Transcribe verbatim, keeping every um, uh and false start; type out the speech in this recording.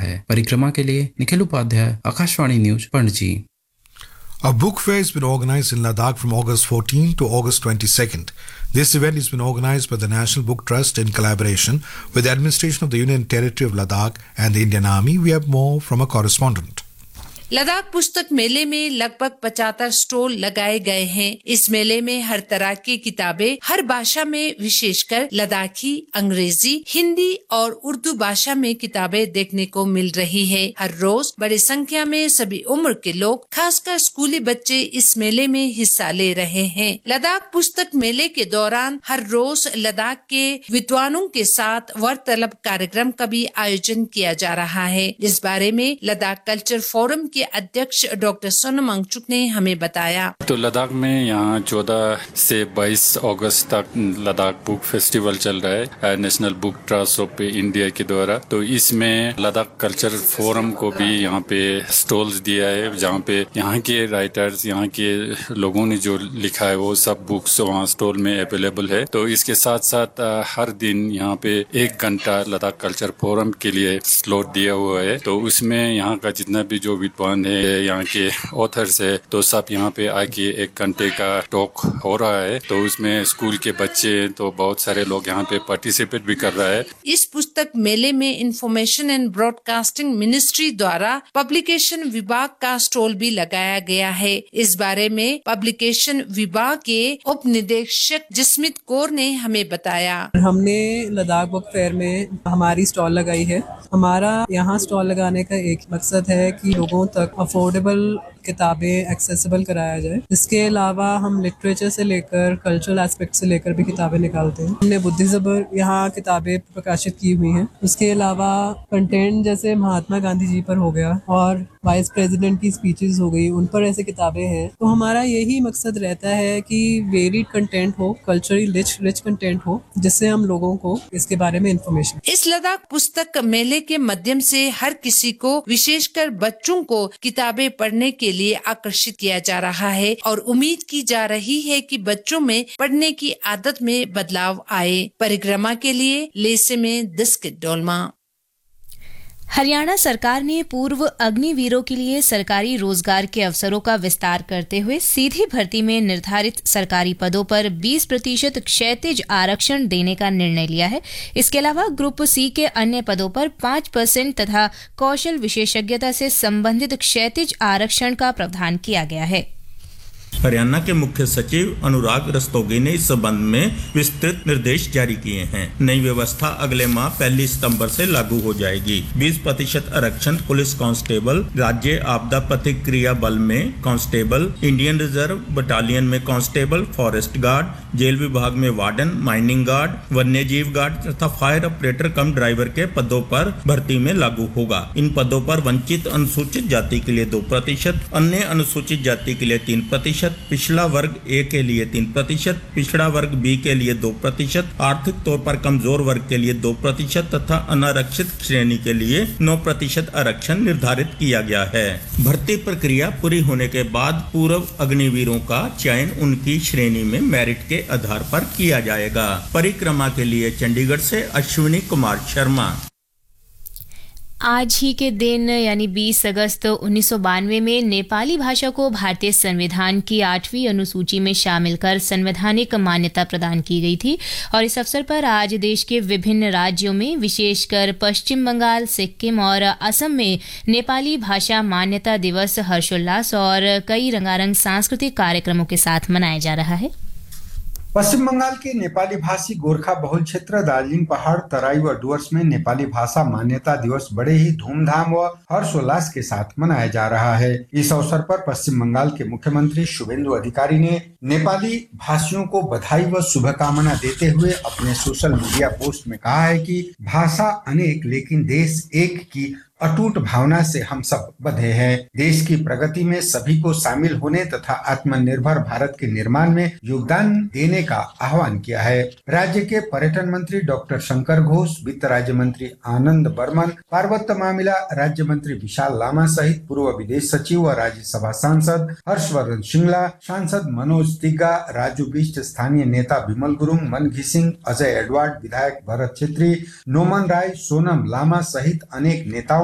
है। परिक्रमा के लिए Nikhil Upadhyay, Akashvani news, Panaji. A book fair has been organized in Ladakh from August fourteenth to August twenty-second. This event has been organized by the National Book Trust in collaboration with the administration of the Union Territory of Ladakh and the Indian Army. We have more from a correspondent. Ladakh पुस्तक मेले में लगभग पचहत्तर stall लगाए गए हैं। इस मेले में हर तरह की किताबें हर भाषा में, विशेषकर लद्दाखी, अंग्रेजी, हिंदी और उर्दू भाषा में किताबें देखने को मिल रही है। हर रोज बड़ी संख्या में सभी उम्र के लोग, खासकर स्कूली बच्चे इस मेले में हिस्सा ले रहे हैं। लद्दाख पुस्तक मेले के दौरान हर रोज लद्दाख के विद्वानों के साथ वार्तालाप कार्यक्रम का भी आयोजन किया जा रहा है। इस बारे में लद्दाख कल्चर फोरम के अध्यक्ष डॉक्टर सोनम वांगचुक ने हमें बताया। तो लद्दाख में यहाँ चौदह से बाईस अगस्त तक लद्दाख बुक फेस्टिवल चल रहा है national book trust of India के द्वारा। तो इसमें लद्दाख कल्चर फोरम को भी यहाँ पे स्टॉल्स दिया है, जहाँ पे यहाँ के राइटर्स, यहाँ के लोगों ने जो लिखा है वो सब बुक्स वहाँ स्टॉल में अवेलेबल है। तो इसके साथ साथ हर दिन यहाँ पे एक घंटा लद्दाख कल्चर फोरम के लिए स्लॉट दिया हुआ है। तो उसमें यहाँ का जितना भी जो विद्वान है, यहाँ के ऑथर्स है, तो सब यहाँ पे आके एक घंटे का टॉक हो रहा है। तो उसमें स्कूल के बच्चे, तो बहुत सारे लोग यहाँ पे पार्टिसिपेट भी कर रहा है। इस पुस्तक मेले में इंफॉर्मेशन एंड ब्रॉडकास्टिंग मिनिस्ट्री द्वारा पब्लिकेशन विभाग का स्टॉल भी लगाया गया है। इस बारे में पब्लिकेशन विभाग के उप निदेशक जसमीत कौर ने हमें बताया। हमने लद्दाख बुक फेयर में हमारी स्टॉल लगाई है। हमारा यहाँ स्टॉल लगाने का एक मकसद है कि लोगों तक अफोर्डेबल किताबें एक्सेसिबल कराया जाए। इसके अलावा हम लिटरेचर से लेकर कल्चरल एस्पेक्ट से लेकर भी किताबें निकालते हैं। हमने बुद्धिज्म यहाँ किताबें प्रकाशित की हुई हैं। उसके अलावा कंटेंट जैसे महात्मा गांधी जी पर हो गया और वाइस प्रेसिडेंट की स्पीचेस हो गई, उन पर ऐसे किताबें हैं। तो हमारा यही मकसद रहता है कि वेरिड कंटेंट हो, कल्चरली रिच रिच कंटेंट हो, जिससे हम लोगों को इसके बारे में इंफॉर्मेशन। इस लद्दाख पुस्तक मेले के माध्यम से हर किसी को, विशेषकर बच्चों को किताबें पढ़ने के लिए आकर्षित किया जा रहा है और उम्मीद की जा रही है कि बच्चों में पढ़ने की आदत में बदलाव आए। परिक्रमा के लिए लेसे में दस्कित डोलमा। हरियाणा सरकार ने पूर्व अग्निवीरों के लिए सरकारी रोजगार के अवसरों का विस्तार करते हुए सीधी भर्ती में निर्धारित सरकारी पदों पर बीस प्रतिशत क्षैतिज आरक्षण देने का निर्णय लिया है। इसके अलावा ग्रुप सी के अन्य पदों पर पाँच परसेंट तथा कौशल विशेषज्ञता से संबंधित क्षैतिज आरक्षण का प्रावधान किया गया है। हरियाणा के मुख्य सचिव अनुराग रस्तोगी ने इस संबंध में विस्तृत निर्देश जारी किए हैं। नई व्यवस्था अगले माह पहली सितंबर से लागू हो जाएगी। बीस प्रतिशत आरक्षण पुलिस कांस्टेबल, राज्य आपदा प्रतिक्रिया बल में कांस्टेबल, इंडियन रिजर्व बटालियन में कांस्टेबल, फॉरेस्ट गार्ड, जेल विभाग में वार्डन, माइनिंग गार्ड, वन्य जीव गार्ड तथा फायर ऑपरेटर कम ड्राइवर के पदों पर भर्ती में लागू होगा। इन पदों पर वंचित अनुसूचित जाति के लिए दो प्रतिशत, अन्य अनुसूचित जाति के लिए तीन प्रतिशत, पिछड़ा वर्ग ए के लिए तीन प्रतिशत, पिछड़ा वर्ग बी के लिए दो प्रतिशत, आर्थिक तौर पर कमजोर वर्ग के लिए दो प्रतिशत तथा अनारक्षित श्रेणी के लिए नौ प्रतिशत आरक्षण निर्धारित किया गया है। भर्ती प्रक्रिया पूरी होने के बाद पूर्व अग्निवीरों का चयन उनकी श्रेणी में मेरिट के आधार पर किया जाएगा। परिक्रमा के लिए चंडीगढ़ से अश्विनी कुमार शर्मा। आज ही के दिन यानी बीस अगस्त उन्नीस सौ बानवे में नेपाली भाषा को भारतीय संविधान की आठवीं अनुसूची में शामिल कर संवैधानिक मान्यता प्रदान की गई थी और इस अवसर पर आज देश के विभिन्न राज्यों में, विशेषकर पश्चिम बंगाल, सिक्किम और असम में नेपाली भाषा मान्यता दिवस हर्षोल्लास और कई रंगारंग सांस्कृतिक कार्यक्रमों के साथ मनाया जा रहा है। पश्चिम बंगाल के नेपाली भाषी गोरखा बहुल क्षेत्र दार्जिलिंग पहाड़, तराई व डुवर्स में नेपाली भाषा मान्यता दिवस बड़े ही धूमधाम व हर्षोल्लास के साथ मनाया जा रहा है। इस अवसर पर पश्चिम बंगाल के मुख्यमंत्री शुभेंदु अधिकारी ने नेपाली भाषियों को बधाई व शुभकामना देते हुए अपने सोशल मीडिया पोस्ट में कहा है कि भाषा अनेक लेकिन देश एक की अटूट भावना से हम सब बंधे हैं। देश की प्रगति में सभी को शामिल होने तथा आत्मनिर्भर भारत के निर्माण में योगदान देने का आह्वान किया है। राज्य के पर्यटन मंत्री डॉक्टर शंकर घोष, वित्त राज्य मंत्री आनंद बर्मन, पार्वत्य मामला राज्य मंत्री विशाल लामा सहित पूर्व विदेश सचिव व राज्यसभा सांसद हर्षवर्धन श्रृंगला, सांसद मनोज तिग्गा, राजू बिष्ट, स्थानीय नेता विमल गुरुंग, मन घिसिंग, अजय एडवर्ड, विधायक भरत छेत्री, नोमन राय, सोनम लामा सहित अनेक नेताओं